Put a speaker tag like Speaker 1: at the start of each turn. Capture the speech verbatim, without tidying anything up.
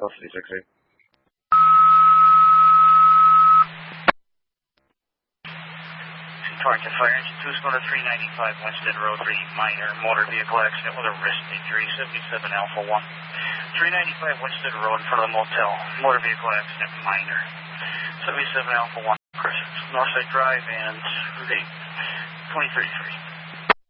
Speaker 1: Custody six eight.
Speaker 2: Target Fire Engine two is going to three ninety-five Winston Road, three minor motor vehicle accident with a wrist injury, seventy-seven Alpha one. three ninety-five Winston Road in front of the motel, motor vehicle accident, minor. seventy-seven Alpha one, Chris, Northside Drive and Route eight, twenty thirty-three.